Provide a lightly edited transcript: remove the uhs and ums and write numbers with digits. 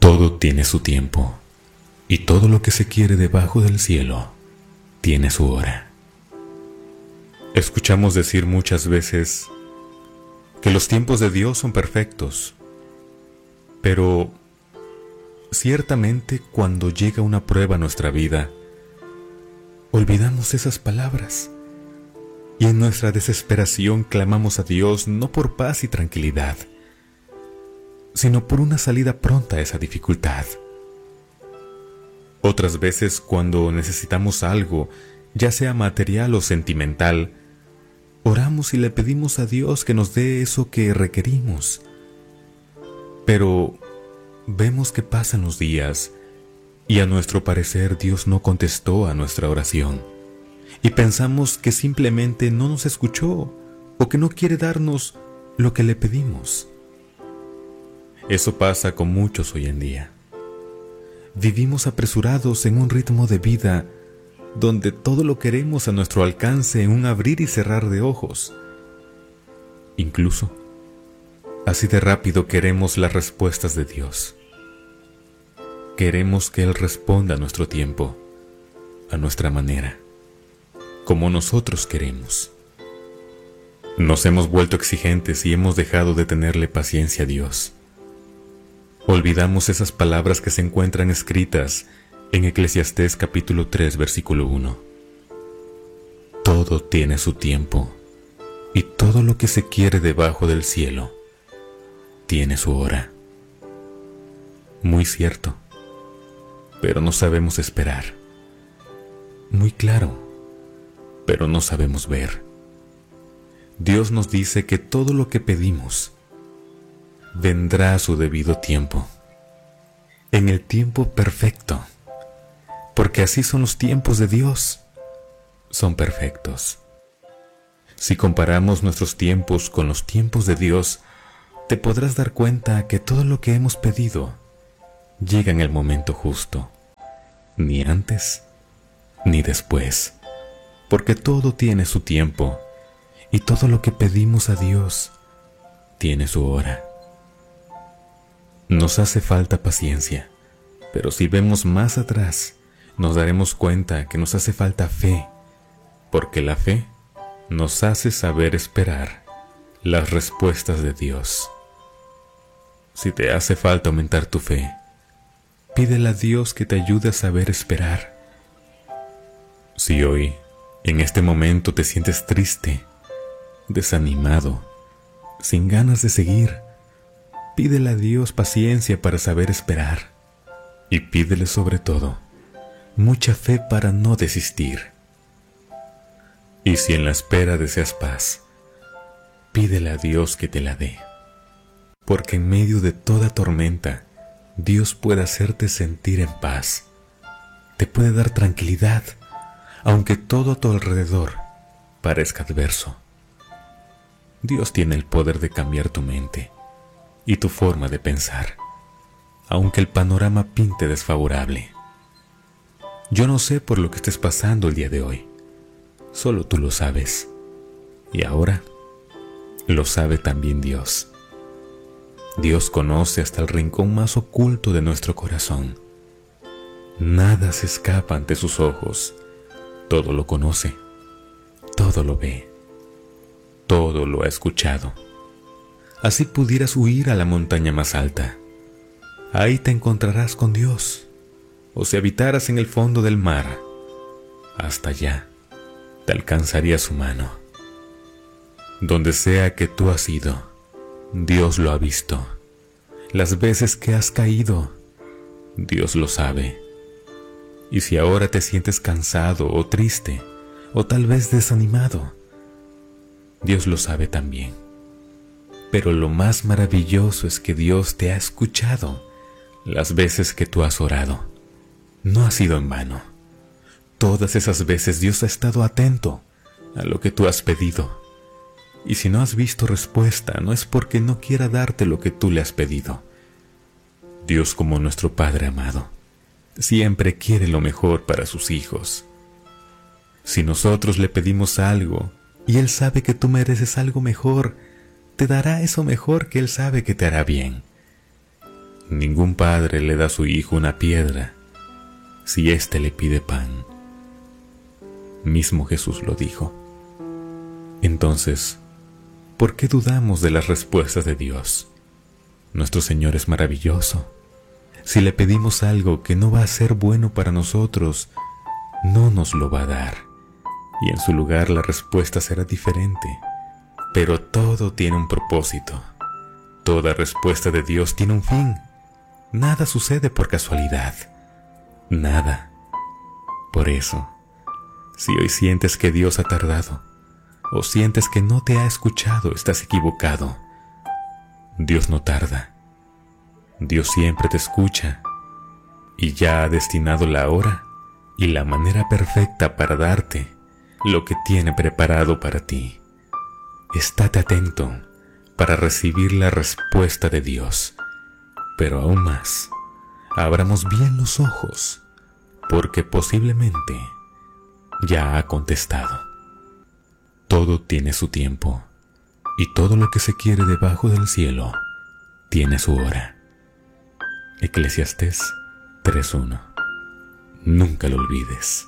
Todo tiene su tiempo, y todo lo que se quiere debajo del cielo tiene su hora. Escuchamos decir muchas veces que los tiempos de Dios son perfectos, pero ciertamente cuando llega una prueba a nuestra vida, olvidamos esas palabras y en nuestra desesperación clamamos a Dios no por paz y tranquilidad, sino por una salida pronta a esa dificultad. Otras veces, cuando necesitamos algo, ya sea material o sentimental, oramos y le pedimos a Dios que nos dé eso que requerimos. Pero vemos que pasan los días y a nuestro parecer Dios no contestó a nuestra oración y pensamos que simplemente no nos escuchó o que no quiere darnos lo que le pedimos. Eso pasa con muchos hoy en día. Vivimos apresurados en un ritmo de vida donde todo lo queremos a nuestro alcance en un abrir y cerrar de ojos. Incluso, así de rápido queremos las respuestas de Dios. Queremos que Él responda a nuestro tiempo, a nuestra manera, como nosotros queremos. Nos hemos vuelto exigentes y hemos dejado de tenerle paciencia a Dios. Olvidamos esas palabras que se encuentran escritas en Eclesiastés capítulo 3, versículo 1. Todo tiene su tiempo, y todo lo que se quiere debajo del cielo tiene su hora. Muy cierto, pero no sabemos esperar. Muy claro, pero no sabemos ver. Dios nos dice que todo lo que pedimos vendrá a su debido tiempo, en el tiempo perfecto, porque así son los tiempos de Dios, son perfectos. Si comparamos nuestros tiempos con los tiempos de Dios, te podrás dar cuenta que todo lo que hemos pedido llega en el momento justo, ni antes ni después, porque todo tiene su tiempo y todo lo que pedimos a Dios tiene su hora. Nos hace falta paciencia, pero si vemos más atrás, nos daremos cuenta que nos hace falta fe, porque la fe nos hace saber esperar las respuestas de Dios. Si te hace falta aumentar tu fe, pídele a Dios que te ayude a saber esperar. Si hoy, en este momento, te sientes triste, desanimado, sin ganas de seguir, pídele a Dios paciencia para saber esperar y pídele sobre todo mucha fe para no desistir. Y si en la espera deseas paz, pídele a Dios que te la dé, porque en medio de toda tormenta Dios puede hacerte sentir en paz, te puede dar tranquilidad, aunque todo a tu alrededor parezca adverso. Dios tiene el poder de cambiar tu mente y tu forma de pensar, aunque el panorama pinte desfavorable. Yo no sé por lo que estés pasando el día de hoy, solo tú lo sabes, y ahora lo sabe también Dios. Dios conoce hasta el rincón más oculto de nuestro corazón. Nada se escapa ante sus ojos, todo lo conoce, todo lo ve, todo lo ha escuchado. Así pudieras huir a la montaña más alta. Ahí te encontrarás con Dios. O si habitaras en el fondo del mar, hasta allá te alcanzaría su mano. Donde sea que tú has ido, Dios lo ha visto. Las veces que has caído, Dios lo sabe. Y si ahora te sientes cansado o triste, o tal vez desanimado, Dios lo sabe también. Pero lo más maravilloso es que Dios te ha escuchado las veces que tú has orado. No ha sido en vano. Todas esas veces Dios ha estado atento a lo que tú has pedido. Y si no has visto respuesta, no es porque no quiera darte lo que tú le has pedido. Dios, como nuestro Padre amado, siempre quiere lo mejor para sus hijos. Si nosotros le pedimos algo y Él sabe que tú mereces algo mejor, te dará eso mejor que Él sabe que te hará bien. Ningún padre le da a su hijo una piedra si éste le pide pan. Mismo Jesús lo dijo. Entonces, ¿por qué dudamos de las respuestas de Dios? Nuestro Señor es maravilloso. Si le pedimos algo que no va a ser bueno para nosotros, no nos lo va a dar. Y en su lugar la respuesta será diferente. Pero todo tiene un propósito. Toda respuesta de Dios tiene un fin. Nada sucede por casualidad. Nada. Por eso, si hoy sientes que Dios ha tardado, o sientes que no te ha escuchado, estás equivocado. Dios no tarda. Dios siempre te escucha y ya ha destinado la hora y la manera perfecta para darte lo que tiene preparado para ti. Estate atento para recibir la respuesta de Dios, pero aún más, abramos bien los ojos, porque posiblemente ya ha contestado. Todo tiene su tiempo, y todo lo que se quiere debajo del cielo tiene su hora. Eclesiastés 3:1. Nunca lo olvides.